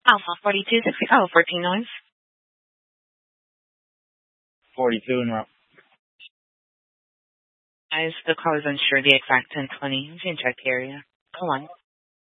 Alpha 4260, 14 noise. 42 en route. Guys, the car is unsure the exact 1020. You can check the area. Go on.